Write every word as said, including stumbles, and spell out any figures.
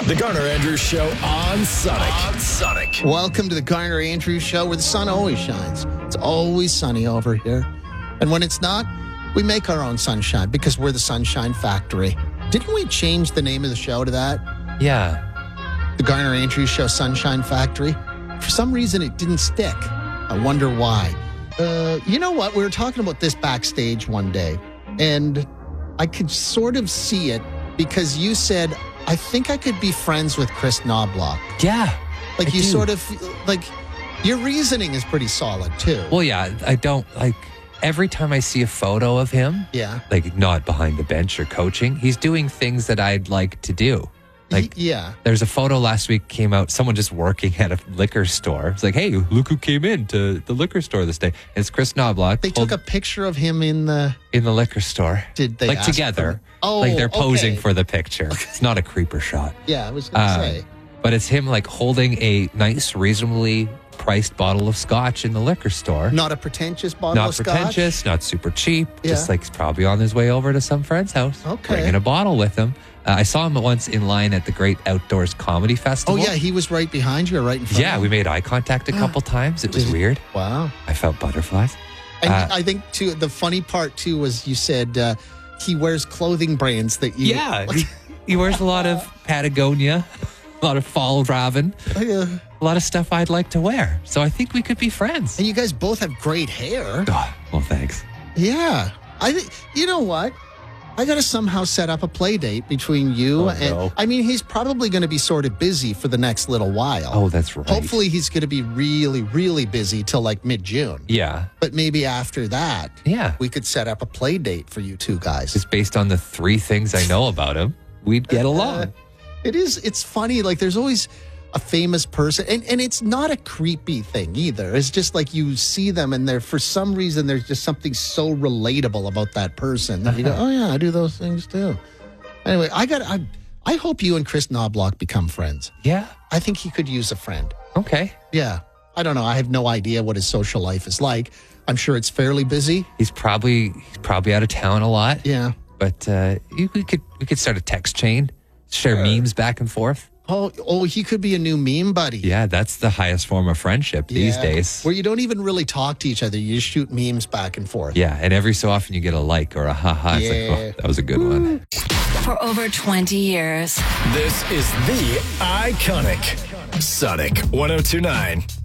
The Garner Andrews Show on Sonic. On Sonic. Welcome to the Garner Andrews Show, where the sun always shines. It's always sunny over here. And when it's not, we make our own sunshine because we're the Sunshine Factory. Didn't we change the name of the show to that? Yeah. The Garner Andrews Show Sunshine Factory? For some reason, it didn't stick. I wonder why. Uh, you know what? We were talking about this backstage one day, and I could sort of see it because you said, I think I could be friends with Chris Knobloch. Yeah. Like I you do. sort of, like, your reasoning is pretty solid too. Well, yeah, I don't, like, every time I see a photo of him, Yeah. like, not behind the bench or coaching, he's doing things that I'd like to do. Like, Y- yeah. there's a photo last week came out, someone just working at a liquor store. It's like, hey, look who came in to the liquor store this day. And it's Chris Knobloch. They took a picture of him in the, in the liquor store. did they like ask together. for- Oh, like they're posing okay. for the picture. It's not a creeper shot. Yeah, I was going to Uh, say. But it's him like holding a nice, reasonably priced bottle of scotch in the liquor store. Not a pretentious bottle Not of scotch? pretentious, not super cheap. Yeah. Just like he's probably on his way over to some friend's house. Okay. Bringing a bottle with him. Uh, I saw him once in line at the Great Outdoors Comedy Oh, Festival. yeah, he was right behind you or right in front Yeah, of we you? made eye contact a couple times. It was Did- weird. Wow. I felt butterflies. And Uh, I think, too, the funny part, too, was you said uh, he wears clothing brands that you... Yeah, he, he wears a lot of Patagonia, a lot of Fall Raven, Uh, a lot of stuff I'd like to wear. So I think we could be friends. and you guys both have great hair. Oh, well, thanks. Yeah. I think, you know what? I got to somehow set up a play date between you Oh, and... no. I mean, he's probably going to be sort of busy for the next little while. Oh, that's right. Hopefully he's going to be really, really busy till like mid-June. Yeah. But maybe after that, Yeah. we could set up a play date for you two guys. Just based on the three things I know about him, we'd get along. It is, it's funny. Like there's always a famous person, and, and it's not a creepy thing either. It's just like you see them and they're, for some reason, there's just something so relatable about that person that you go, oh yeah, I do those things too. Anyway, I got, I, I hope you and Chris Knobloch become friends. Yeah. I think he could use a friend. Okay. Yeah. I don't know. I have no idea what his social life is like. I'm sure it's fairly busy. He's probably he's probably out of town a lot. Yeah. But uh, you, we could we could start a text chain, share memes back and forth. Oh, oh, he could be a new meme buddy. Yeah, that's the highest form of friendship these Yeah. days. Where you don't even really talk to each other. You just shoot memes back and forth. Yeah, and every so often you get a like or a haha. It's Yeah. like, oh, that was a good one. For over twenty years. This is the iconic Sonic one oh two point nine.